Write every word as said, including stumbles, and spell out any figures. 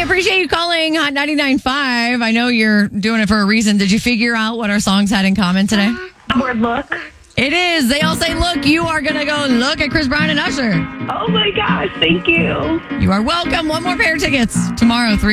appreciate you calling Hot ninety-nine point five. I know you're doing it for a reason. Did you figure out what our songs had in common today? The word look. It is. They all say, look, you are going to go look at Chris Brown and Usher. Oh my gosh, thank you. You are welcome. One more pair of tickets tomorrow, three